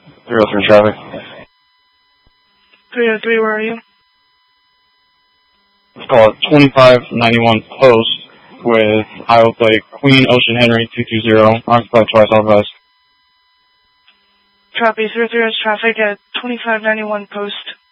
303 traffic. 303, where are you? Let's call it 2591 Post with Iowa plate Queen Ocean Henry 220, occupied twice, authorized. Copy, 303 has traffic at 2591 Post.